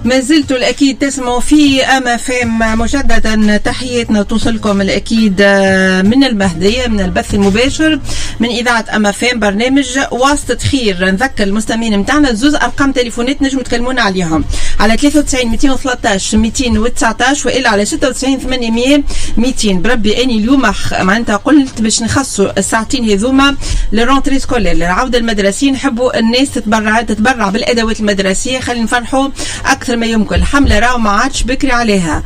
ما زلتوا الأكيد تسمعوا في أم مجددا. تحياتنا توصلكم الأكيد من المهدية من البث المباشر من إذاعة أم برنامج واسطة خير. نذكر المستمعين متاعنا زوز أرقام تليفونات نجموا تكلمونا عليهم على 93 213 219 وإلا على 96 800 200. بربي أني اليوم معناتها قلت باش نخصوا الساعتين هذوما للرونتري سكولير للعودة المدرسية. نحبوا الناس تتبرع بالأدوات المدرسية. خلينا نفرحوا أكثر ما يمكن. الحملة راهو ما عادش بكري عليها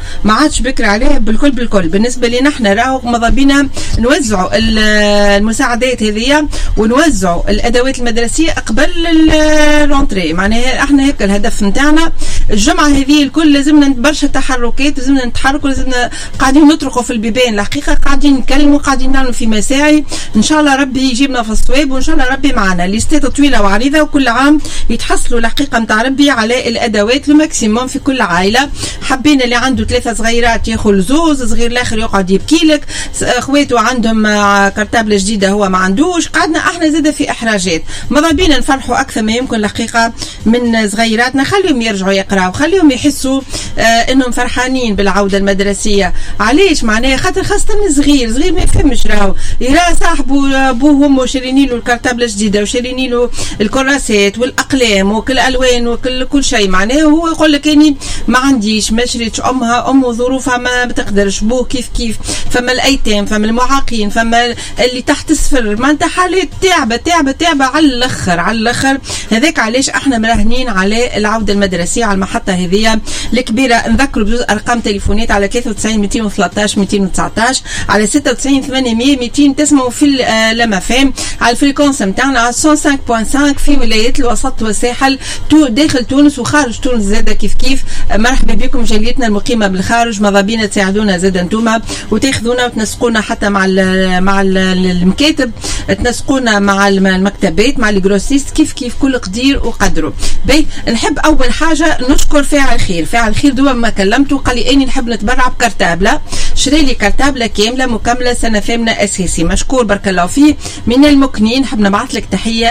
بالكل. بالنسبة لنا احنا راهو ماذا بينا نوزعوا المساعدات هذه ونوزعوا الأدوات المدرسية قبل الرونتري. معناها احنا هيك الهدف نتاعنا. الجمعة هذه الكل لازمنا برشا تحركات، لازمنا نتحركوا، لازمنا قاعدين نطرقوا في البيبان. الحقيقة قاعدين نتكلموا، قاعدين نعملوا في مساعي. ان شاء الله ربي يجيبنا في الصواب، وان شاء الله ربي معنا. ليستات طويلة وعريضة، وكل عام يتحصلوا الحقيقة متاع ربي على الأدوات الماكسيموم في كل عائلة. حبينا اللي عنده 3 صغيرات ياخذ زوز، صغير الاخر يقعد يبكي لك، اخواته عندهم كرتابله جديده هو ما عندوش. قعدنا احنا زاده في احراجات. ماذا بينا نفرحوا اكثر ما يمكن الحقيقه من صغيراتنا. خليهم يرجعوا يقراوا، خليهم يحسوا انهم فرحانين بالعوده المدرسيه. علاش؟ معناها خاطر خاصه صغير ما يفهمش، راهو يرى صاحبه ابوه وامه شاريين له الكرتابله الجديده وشاريين له الكراسات والاقلام وكل الالوان وكل شيء. معناها هو يقول لك اني ما عنديش، ما شريتش. امه ظروفها ما بتقدرش، بوه كيف. فما الايتام، فما المعاقين، فما اللي تحت الصفر. ما انت حالات تعبه على الاخر. هذاك علاش احنا مراهنين على العوده المدرسيه على المحطه هذه الكبيره. نذكروا بجوز ارقام تليفونات على 93 213 219 على 96 800 200. تسمعوا في الامافام على الفريكونس نتاعنا على 105.5 في ولايات الوسط والساحل داخل تونس وخارج تونس زاده كيف. مرحبا بكم جاليتنا المقيمه بالخارج. ماذا بينا تساعدونا زاد انتوما وتاخذونا وتنسقونا حتى مع المكاتب، تنسقونا مع المكتبات، مع الجروسيست كيف كل قدير وقدره. نحب اول حاجه نشكر فاعل خير دوما ما كلمته قال لي اني نحب نتبرع بكرتابله. شري لي كرتابله كامله مكمله سنه ثامنه اساسي. مشكور بارك الله فيه من المكنين. نحب نبعث لك تحيه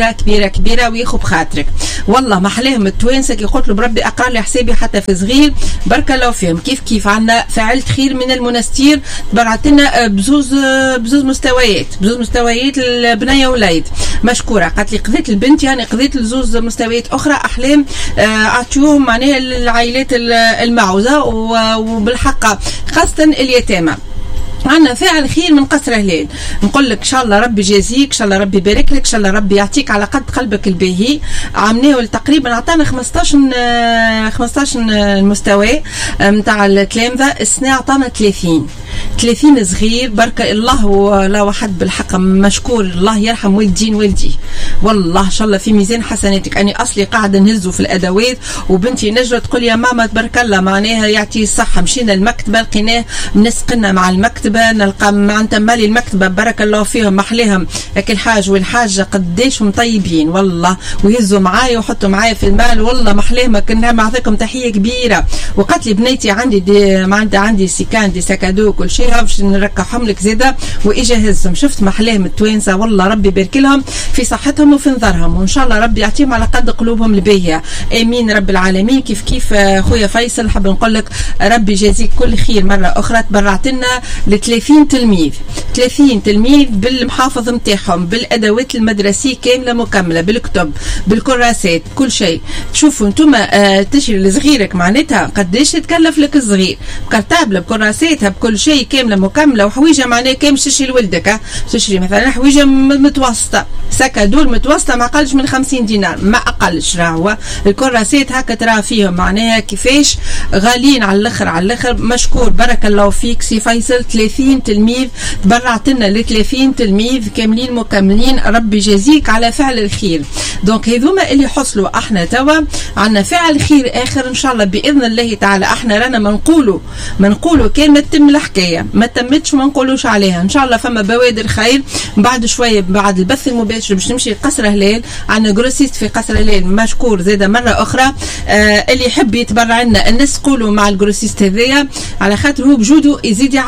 كبيره وياخذ بخاطرك. والله ما حلاهم التوانسه كي قلت له بربي اقرا لي حسابي حتى في صغير. بارك الله فيهم. كيف عندنا فعلت خير من المنستير تبرعت لنا بزوز مستويات البنيه وليد. مشكوره. قالت لي قضيت البنت يعني قضيت لزوز مستويات اخرى احلام اعطيوهم معناها العائلات المعوزه وبالحق خاصه اليتامى. عنا فاعل خير من قصر هلال. نقول لك ان شاء الله ربي يجازيك، ان شاء الله ربي يبارك لك، ان شاء الله ربي يعطيك على قد قلبك الباهي. عملناه تقريبا عطانا 15 المستوى نتاع التلامذه. السنه عطانا 30 صغير. بارك الله ولا واحد بالحق. مشكور. الله يرحم والدي والله ان شاء الله في ميزان حسناتك. اني اصلي قاعده نهزوا في الادوات وبنتي نجرة تقول يا ماما تبارك الله معناها يعطي الصحه. مشينا المكتبه لقيناه منسقنا مع المكتبه، نلقى معناتها مالي المكتبه بارك الله فيهم محليهم. لكن الحاج والحاجه قديشهم طيبين والله، ويهزوا معايا ويحطوا معايا في المال. والله محليهم. كنا نعطيكم تحيه كبيره. وقالت لي بنيتي عندي سيكان دي سكادو كل شيء باش نركحهم لك زاده واجا هزهم. شفت محلاهم التوانسه والله ربي يبارك لهم في صحتهم وفي نظرهم، وان شاء الله ربي يعطيهم على قد قلوبهم الباهيه. امين رب العالمين. كيف خويا فيصل حاب نقول لك ربي يجازيك كل خير. مره اخرى تبرعت لنا ل 30 تلميذ بالمحافظ نتاعهم بالادوات المدرسيه كامله مكمله بالكتب بالكراسات كل شيء. تشوفوا انتم تشري لصغيرك معناتها قداش تكلف لك الصغير بكرتابله بكراساتها بكل شيء كامله مكمله. وحويجه معناها كام تشري لولدك. تشري مثلا حويجه متوسطه سكادو المتوسطه ما اقلش من 50 دينار ما اقلش. راهو الكراسات هكا ترى فيهم معناها كيفاش غاليين على الاخر. مشكور بارك الله فيك سي فيصل. 30 تلميذ تبرعت لنا ل 30 تلميذ كاملين مكملين. ربي يجازيك على فعل الخير. دونك هذوما اللي حصلوا. احنا توا عندنا فعل خير اخر ان شاء الله باذن الله تعالى. احنا رانا ما نقولوا كان ما تتم الحكايه ما تمتش ما نقولوش عليها. ان شاء الله فما بوادر خير بعد شويه بعد البث المباشر باش نمشي لقصر هلال. عندنا جروسيست في قصر هلال مشكور زاده مره اخرى. اللي يحب يتبرع لنا الناس قولوا مع الجروسيست هذايا على خاطر هو بجوده يزيد يعاوننا.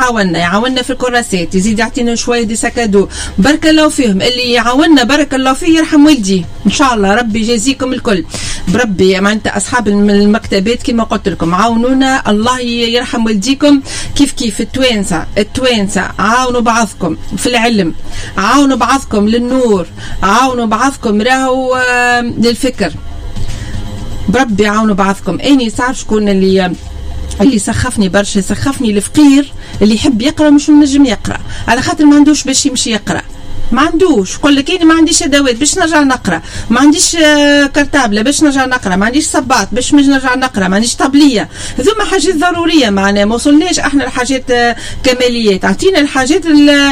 يعاوننا في الكراسات، يزيد يعطينا شويه دي سكادو، بارك الله فيهم. اللي يعاوننا بارك الله فيه يرحم والدي ان شاء الله، ربي يجازيكم الكل بربي. معناتها اصحاب المكتبات كما قلت لكم عاونونا، الله يرحم والديكم. كيف التوانسه عاونوا بعضكم في العلم، عاونوا بعضكم للنور، عاونوا بعضكم راهو للفكر، بربي عاونوا بعضكم. اني صار شكون اللي سخفني برشا، سخفني الفقير اللي يحب يقرا مش منجم يقرا على خاطر ما عندوش باش يمشي يقرا، ما عندوش. يقول لك انا ما عنديش ادوات باش نرجع نقرا، ما عنديش كرتابله باش نرجع نقرا، ما عنديش صباط باش نرجع نقرا، ما عنديش طابليه. هذوما حاجات ضروريه، معناها ما وصلناش احنا لحاجات كماليات، اعطينا الحاجات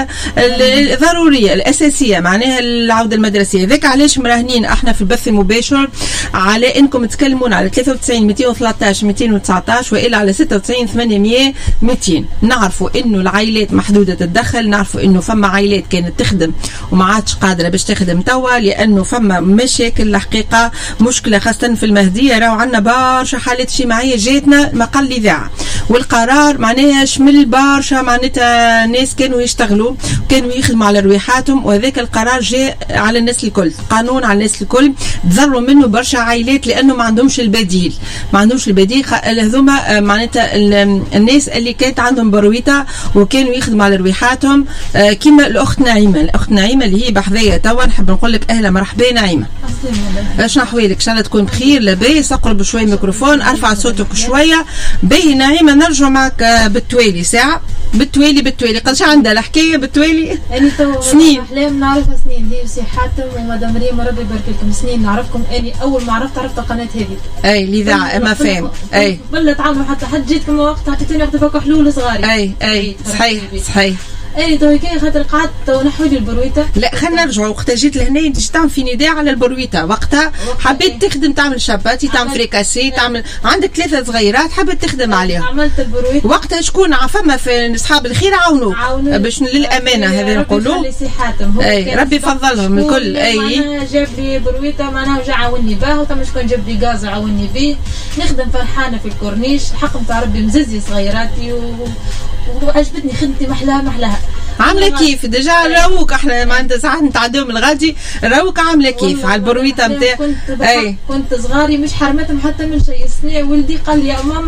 الضروريه الاساسيه، معناها العوده المدرسيه. ذاك علاش مراهنين احنا في البث المباشر على انكم تكلمون على 93 213 219 والا على 96 800 200. نعرفوا انه العائلات محدوده الدخل، نعرفوا انه فما عائلات كانت تخدم وما عادش قادره باش تخدم توا، لانه فما مشاكل الحقيقه، مشكله خاصه في المهديه. راهو عندنا برشا حالات اجتماعيه جاتنا مقال الاذاعه، والقرار معناها شمل برشا معناتها ناس كانوا يشتغلوا كانوا يخدموا على رواحاتهم، وهذاك القرار جاء على الناس الكل، قانون على الناس الكل، تضروا منه برشا عائلات لانه ما عندهمش البديل، ما عندهمش البديل. هذوما معناتها الناس اللي كانت عندهم برويته وكانوا يخدموا على رواحاتهم، كيما الاخت نعيمه، الاخت نعيمه اللي هي بحذايا توا، نحب نقول لك اهلا مرحبا نعيمه. شنو احوالك؟ ان شاء الله تكون بخير لاباس. اقرب شويه الميكروفون، ارفع صوتك شويه. باهي نعيمه، نرجع معك بالتوالي ساعه، بالتوالي قداش عندها الحكايه بالتوالي؟ اني تو سنين احلام نعرفها سنين، هي سي حاتم ومدام ريم ربي يبارك لكم، سنين نعرفكم. اني اول ما عرفت القناه هذه اي الاذاعه اما فهم اي بلا تعاونوا، حتى جيتكم وقت عطيتوني وقت فوق حلول صغاري. اي صحيح. اي تو هيك خاطر قعدت تو نحوي البرويته. لا خلينا نرجعوا، وقتها جيت لهنا انت تعمل في نداء على البرويته، وقتها حبيت تخدم، تعمل شاباتي، تعمل فريكاسي، تعمل عندك 3 صغيرات حبيت تخدم عليهم. عملت البرويته وقتها شكون فما في اصحاب الخير عاونوك باش للامانه هذا نقولوا. اي ربي يفضلهم الكل. اي جاب لي برويته معناها وجا عاوني باه، وتم شكون جاب لي غاز عاوني بيه، نخدم فرحانه في الكورنيش، الحق نتاع ربي مززي صغيراتي وعجبتني خدمتي محلاها. عامله كيف ديجا راوك احنا معناتها ساعات نتعداو من الغادي، راوك عامله كيف على البرويته نتاع. كنت صغاري مش حرمتهم حتى من شيء. السنه ولدي قال لي يا ماما